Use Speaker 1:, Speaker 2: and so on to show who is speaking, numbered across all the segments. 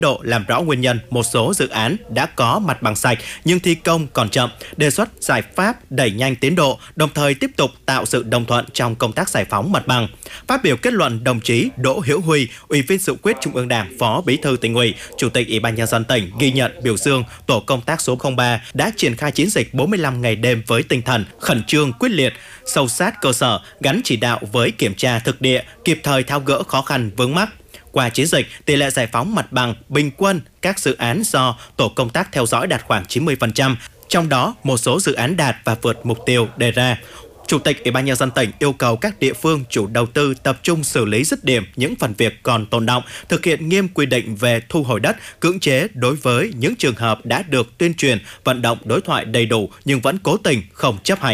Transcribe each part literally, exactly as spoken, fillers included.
Speaker 1: độ làm rõ nguyên nhân một số dự án đã có mặt bằng sạch nhưng thi công còn chậm, đề xuất giải pháp đẩy nhanh tiến độ, đồng thời tiếp tục tạo sự đồng thuận trong công tác giải phóng mặt bằng. Phát biểu kết luận, đồng chí Đỗ Hữu Huy, Ủy viên Dự khuyết Trung ương Đảng, Phó Bí thư Tỉnh ủy, Chủ tịch Ủy ban nhân dân tỉnh ghi nhận, biểu dương tổ công tác số không ba đã triển khai chiến dịch bốn mươi lăm ngày đêm với tinh thần khẩn trương, quyết liệt, sâu sát cơ sở, gắn chỉ đạo với kiểm tra thực địa, kịp thời tháo gỡ khó khăn vướng mắc. Qua chiến dịch, tỷ lệ giải phóng mặt bằng bình quân các dự án do tổ công tác theo dõi đạt khoảng chín mươi phần trăm, trong đó một số dự án đạt và vượt mục tiêu đề ra. Chủ tịch Ủy ban nhân dân tỉnh yêu cầu các địa phương chủ đầu tư tập trung xử lý dứt điểm những phần việc còn tồn đọng, thực hiện nghiêm quy định về thu hồi đất, cưỡng chế đối với những trường hợp đã được tuyên truyền, vận động đối thoại đầy đủ nhưng vẫn cố tình không chấp hành.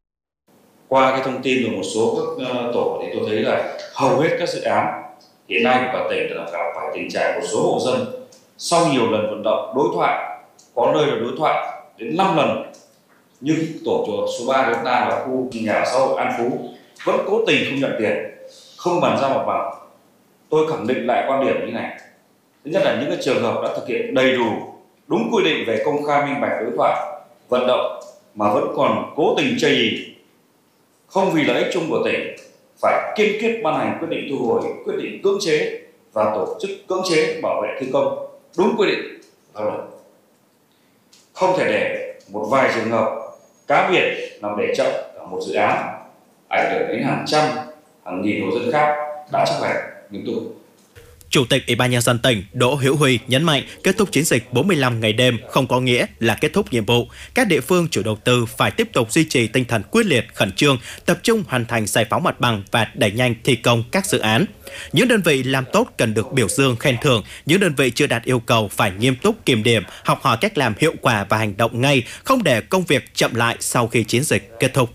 Speaker 2: Qua cái thông tin của một số các tổ thì tôi thấy là hầu hết các dự án hiện nay của cả tỉnh đã gặp phải tình trạng một số hộ dân sau nhiều lần vận động đối thoại, có nơi là đối thoại đến năm lần, nhưng tổ số ba chúng ta là khu nhà xã hội An Phú vẫn cố tình không nhận tiền, không bàn giao mặt bằng. Tôi khẳng định lại quan điểm như này: thứ nhất là những cái trường hợp đã thực hiện đầy đủ đúng quy định về công khai minh bạch đối thoại, vận động mà vẫn còn cố tình chây ỳ, không vì lợi ích chung của tỉnh, phải kiên quyết ban hành quyết định thu hồi, quyết định cưỡng chế và tổ chức cưỡng chế bảo vệ thi công đúng quy định pháp luật. Không thể để một vài trường hợp cá biệt làm để chậm ở một dự án, ảnh hưởng đến hàng trăm, hàng nghìn hộ dân khác đã chấp hành nghiêm túc.
Speaker 1: Chủ tịch Ủy ban nhân dân tỉnh Đỗ Hữu Huy nhấn mạnh, kết thúc chiến dịch bốn mươi lăm ngày đêm không có nghĩa là kết thúc nhiệm vụ. Các địa phương chủ đầu tư phải tiếp tục duy trì tinh thần quyết liệt, khẩn trương, tập trung hoàn thành giải phóng mặt bằng và đẩy nhanh thi công các dự án. Những đơn vị làm tốt cần được biểu dương khen thưởng, những đơn vị chưa đạt yêu cầu phải nghiêm túc kiểm điểm, học hỏi cách làm hiệu quả và hành động ngay, không để công việc chậm lại sau khi chiến dịch kết thúc.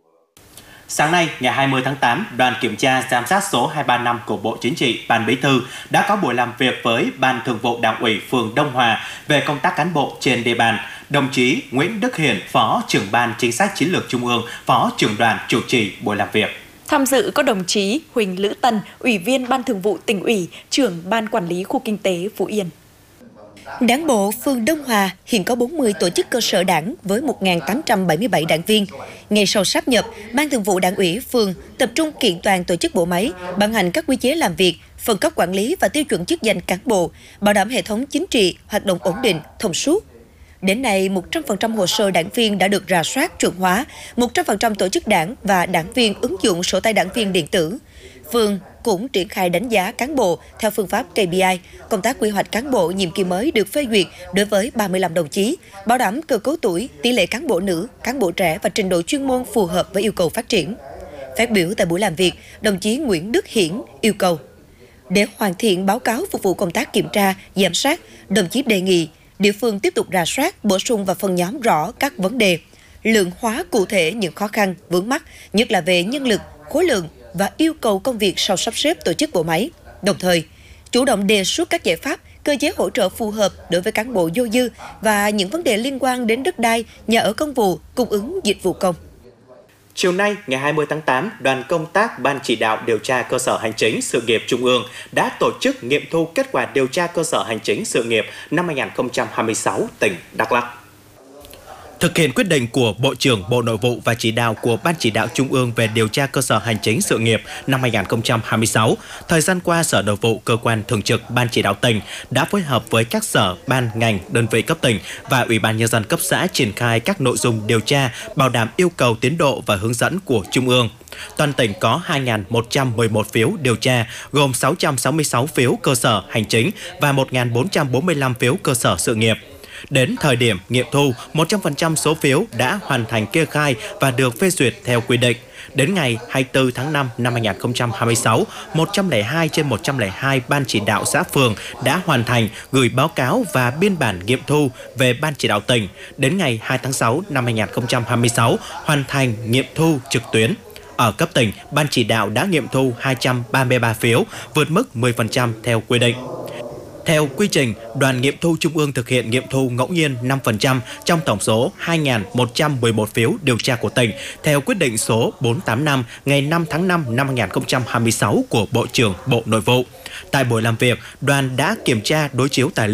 Speaker 1: Sáng nay, ngày hai mươi tháng tám, đoàn kiểm tra giám sát số hai ba năm của Bộ Chính trị, Ban Bí thư đã có buổi làm việc với Ban Thường vụ Đảng ủy phường Đông Hòa về công tác cán bộ trên địa bàn. Đồng chí Nguyễn Đức Hiển, Phó trưởng Ban Chính sách Chiến lược Trung ương, Phó trưởng đoàn chủ trì buổi làm việc.
Speaker 3: Tham dự có đồng chí Huỳnh Lữ Tân, Ủy viên Ban Thường vụ Tỉnh ủy, trưởng Ban Quản lý Khu Kinh tế Phú Yên.
Speaker 4: Đảng bộ phường Đông Hòa hiện có bốn mươi tổ chức cơ sở đảng với một nghìn tám trăm bảy mươi bảy đảng viên. Ngay sau sáp nhập, Ban Thường vụ Đảng ủy phường tập trung kiện toàn tổ chức bộ máy, ban hành các quy chế làm việc, phân cấp quản lý và tiêu chuẩn chức danh cán bộ, bảo đảm hệ thống chính trị hoạt động ổn định, thông suốt. Đến nay, một trăm phần trăm hồ sơ đảng viên đã được rà soát chuẩn hóa, một trăm phần trăm tổ chức đảng và đảng viên ứng dụng sổ tay đảng viên điện tử. Phường cũng triển khai đánh giá cán bộ theo phương pháp K P I. Công tác quy hoạch cán bộ nhiệm kỳ mới được phê duyệt đối với ba mươi lăm đồng chí, bảo đảm cơ cấu tuổi, tỷ lệ cán bộ nữ, cán bộ trẻ và trình độ chuyên môn phù hợp với yêu cầu phát triển. Phát biểu tại buổi làm việc, đồng chí Nguyễn Đức Hiển yêu cầu để hoàn thiện báo cáo phục vụ công tác kiểm tra, giám sát, đồng chí đề nghị địa phương tiếp tục rà soát, bổ sung và phân nhóm rõ các vấn đề, lượng hóa cụ thể những khó khăn, vướng mắc, nhất là về nhân lực, khối lượng và yêu cầu công việc sau sắp xếp tổ chức bộ máy. Đồng thời, chủ động đề xuất các giải pháp, cơ chế hỗ trợ phù hợp đối với cán bộ vô dư và những vấn đề liên quan đến đất đai, nhà ở công vụ, cung ứng dịch vụ công.
Speaker 1: Chiều nay, ngày hai mươi tháng tám, đoàn công tác Ban chỉ đạo điều tra cơ sở hành chính sự nghiệp Trung ương đã tổ chức nghiệm thu kết quả điều tra cơ sở hành chính sự nghiệp năm hai nghìn không trăm hai mươi sáu tỉnh Đắk Lắk. Thực hiện quyết định của Bộ trưởng Bộ Nội vụ và chỉ đạo của Ban chỉ đạo Trung ương về điều tra cơ sở hành chính sự nghiệp năm hai nghìn không trăm hai mươi sáu, thời gian qua Sở Nội vụ, cơ quan thường trực Ban chỉ đạo tỉnh đã phối hợp với các sở, ban, ngành, đơn vị cấp tỉnh và Ủy ban nhân dân cấp xã triển khai các nội dung điều tra, bảo đảm yêu cầu tiến độ và hướng dẫn của Trung ương. Toàn tỉnh có hai nghìn một trăm mười một phiếu điều tra, gồm sáu trăm sáu mươi sáu phiếu cơ sở hành chính và một nghìn bốn trăm bốn mươi lăm phiếu cơ sở sự nghiệp. Đến thời điểm nghiệm thu, một trăm phần trăm số phiếu đã hoàn thành kê khai và được phê duyệt theo quy định. Đến ngày hai mươi tư tháng năm năm hai nghìn không trăm hai mươi sáu, một trăm lẻ hai trên một trăm lẻ hai ban chỉ đạo xã phường đã hoàn thành gửi báo cáo và biên bản nghiệm thu về Ban chỉ đạo tỉnh. Đến ngày hai tháng sáu năm hai nghìn không trăm hai mươi sáu, hoàn thành nghiệm thu trực tuyến. Ở cấp tỉnh, Ban chỉ đạo đã nghiệm thu hai trăm ba mươi ba phiếu, vượt mức mười phần trăm theo quy định. Theo quy trình, đoàn nghiệm thu Trung ương thực hiện nghiệm thu ngẫu nhiên năm phần trăm trong tổng số hai nghìn một trăm mười một phiếu điều tra của tỉnh theo quyết định số bốn trăm tám mươi lăm ngày năm tháng năm năm hai nghìn không trăm hai mươi sáu của Bộ trưởng Bộ Nội vụ. Tại buổi làm việc, đoàn đã kiểm tra đối chiếu tài liệu